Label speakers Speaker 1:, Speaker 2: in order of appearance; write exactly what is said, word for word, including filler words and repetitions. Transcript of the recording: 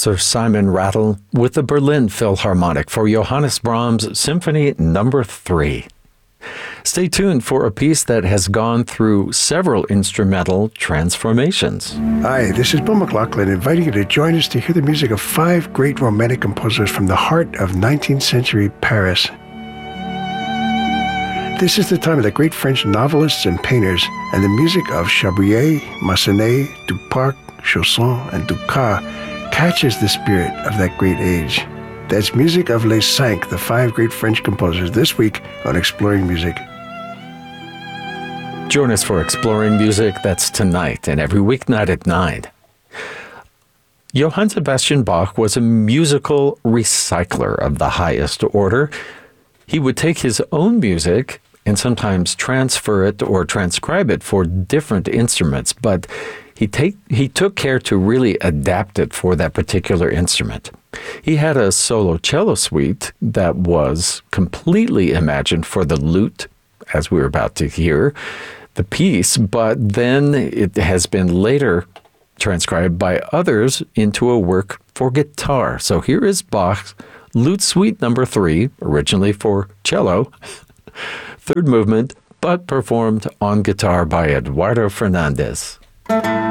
Speaker 1: Sir Simon Rattle with the Berlin Philharmonic for Johannes Brahms Symphony Number three. Stay tuned for a piece that has gone through several instrumental transformations.
Speaker 2: Hi, this is Bill McLaughlin, inviting you to join us to hear the music of five great romantic composers from the heart of nineteenth century Paris. This is the time of the great French novelists and painters, and the music of Chabrier, Massenet, Duparc, Chausson, and Dukas catches the spirit of that great age. That's music of Les Cinq, the five great French composers, this week on Exploring Music.
Speaker 1: Join us for Exploring Music. That's tonight and every weeknight at nine. Johann Sebastian Bach was a musical recycler of the highest order. He would take his own music and sometimes transfer it or transcribe it for different instruments, but he take he took care to really adapt it for that particular instrument. He had a solo cello suite that was completely imagined for the lute, as we were about to hear, the piece, but then it has been later transcribed by others into a work for guitar. So here is Bach's Lute Suite Number three, originally for cello, third movement, but performed on guitar by Eduardo Fernandez.